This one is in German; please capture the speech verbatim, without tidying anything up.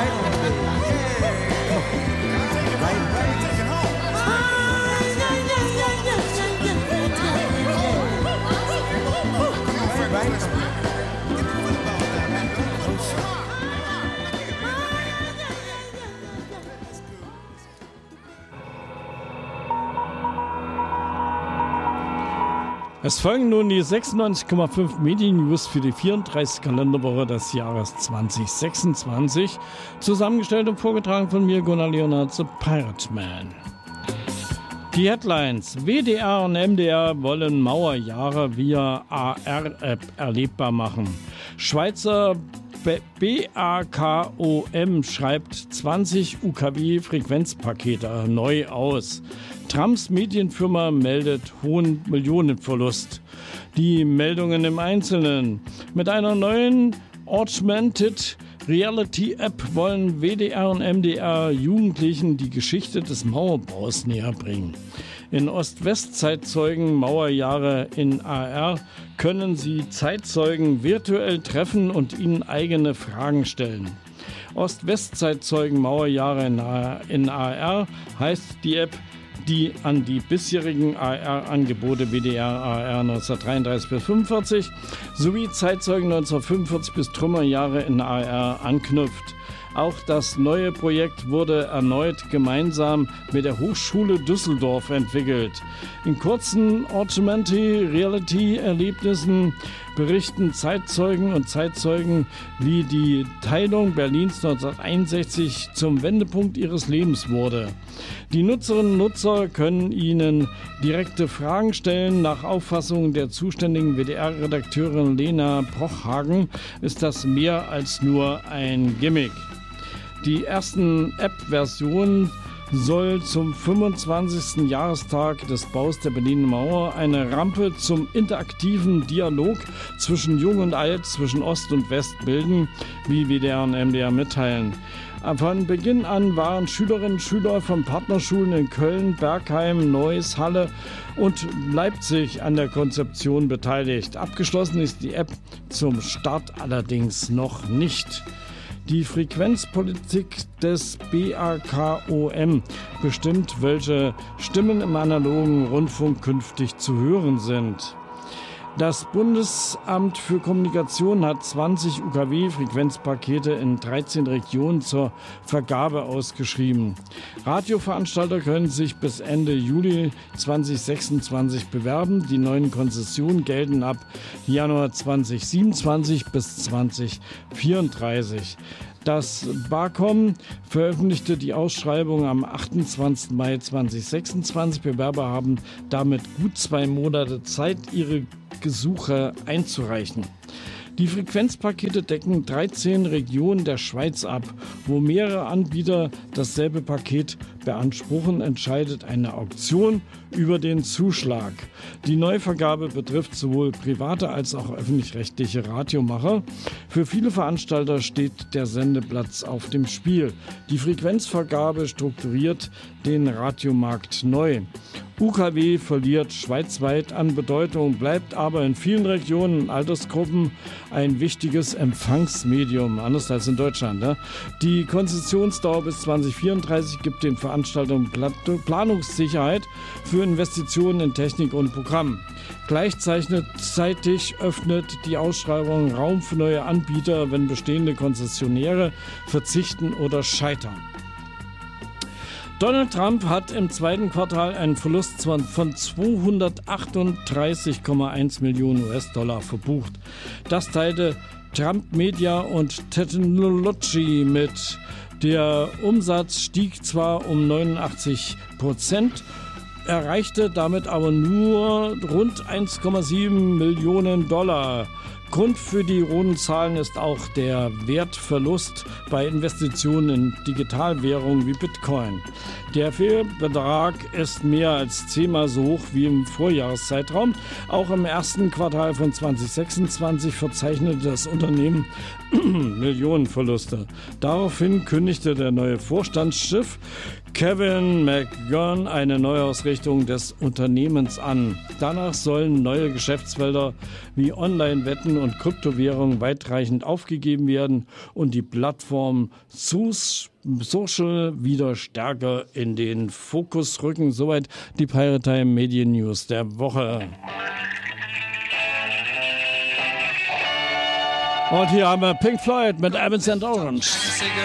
Es folgen nun die sechsundneunzig Komma fünf Medien-News für die vierunddreißigste Kalenderwoche des Jahres zwanzig sechsundzwanzig. Zusammengestellt und vorgetragen von mir, Gunnar Leonard, The Pirate Man. Die Headlines: W D R und M D R wollen Mauerjahre via A R-App erlebbar machen. Schweizer B A K O M schreibt zwanzig U K W-Frequenzpakete neu aus. Trumps Medienfirma meldet hohen Millionenverlust. Die Meldungen im Einzelnen. Mit einer neuen Augmented Reality App wollen W D R und M D R Jugendlichen die Geschichte des Mauerbaus näher bringen. In Ost-West-Zeitzeugen Mauerjahre in A R können Sie Zeitzeugen virtuell treffen und ihnen eigene Fragen stellen. Ost-West-Zeitzeugen Mauerjahre in A R heißt die App, die an die bisherigen A R-Angebote W D R A R neunzehnhundertdreiunddreißig bis fünfundvierzig sowie Zeitzeugen neunzehnhundertfünfundvierzig bis Trümmerjahre in A R anknüpft. Auch das neue Projekt wurde erneut gemeinsam mit der Hochschule Düsseldorf entwickelt. In kurzen Augmented Reality Erlebnissen berichten Zeitzeugen und Zeitzeugen, wie die Teilung Berlins neunzehnhunderteinundsechzig zum Wendepunkt ihres Lebens wurde. Die Nutzerinnen und Nutzer können ihnen direkte Fragen stellen. Nach Auffassung der zuständigen W D R-Redakteurin Lena Brochhagen ist das mehr als nur ein Gimmick. Die ersten App-Versionen soll zum fünfundzwanzigsten Jahrestag des Baus der Berliner Mauer eine Rampe zum interaktiven Dialog zwischen Jung und Alt, zwischen Ost und West bilden, wie W D R und M D R mitteilen. Von Beginn an waren Schülerinnen und Schüler von Partnerschulen in Köln, Bergheim, Neuss, Halle und Leipzig an der Konzeption beteiligt. Abgeschlossen ist die App zum Start allerdings noch nicht. Die Frequenzpolitik des B A K O M bestimmt, welche Stimmen im analogen Rundfunk künftig zu hören sind. Das Bundesamt für Kommunikation hat zwanzig U K W-Frequenzpakete in dreizehn Regionen zur Vergabe ausgeschrieben. Radioveranstalter können sich bis Ende Juli zweitausendsechsundzwanzig bewerben. Die neuen Konzessionen gelten ab Januar zweitausendsiebenundzwanzig bis zweitausendvierunddreißig. Das BAKOM veröffentlichte die Ausschreibung am achtundzwanzigsten Mai zweitausendsechsundzwanzig. Bewerber haben damit gut zwei Monate Zeit, ihre Gesuche einzureichen. Die Frequenzpakete decken dreizehn Regionen der Schweiz ab. Wo mehrere Anbieter dasselbe Paket beanspruchen, entscheidet eine Auktion über den Zuschlag. Die Neuvergabe betrifft sowohl private als auch öffentlich-rechtliche Radiomacher. Für viele Veranstalter steht der Sendeplatz auf dem Spiel. Die Frequenzvergabe strukturiert den Radiomarkt neu. U K W verliert schweizweit an Bedeutung, bleibt aber in vielen Regionen und Altersgruppen ein wichtiges Empfangsmedium, anders als in Deutschland. Ne? Die Konzessionsdauer bis zweitausendvierunddreißig gibt den Veranstaltern Planungssicherheit für Investitionen in Technik und Programm. Gleichzeitig öffnet die Ausschreibung Raum für neue Anbieter, wenn bestehende Konzessionäre verzichten oder scheitern. Donald Trump hat im zweiten Quartal einen Verlust von zweihundertachtunddreißig Komma eins Millionen U S-Dollar verbucht. Das teilte Trump Media und Technology mit. Der Umsatz stieg zwar um neunundachtzig Prozent, erreichte damit aber nur rund eins Komma sieben Millionen Dollar. Grund für die roten Zahlen ist auch der Wertverlust bei Investitionen in Digitalwährungen wie Bitcoin. Der Fehlbetrag ist mehr als zehnmal so hoch wie im Vorjahreszeitraum. Auch im ersten Quartal von zwanzig sechsundzwanzig verzeichnete das Unternehmen Millionenverluste. Daraufhin kündigte der neue Vorstandschef Kevin McGurn eine Neuausrichtung des Unternehmens an. Danach sollen neue Geschäftsfelder wie Online-Wetten und Kryptowährungen weitreichend aufgegeben werden und die Plattform Social wieder stärker in den Fokus rücken. Soweit die Pirate Time Medien News der Woche. Und hier haben wir Pink Floyd mit Evans and Orange.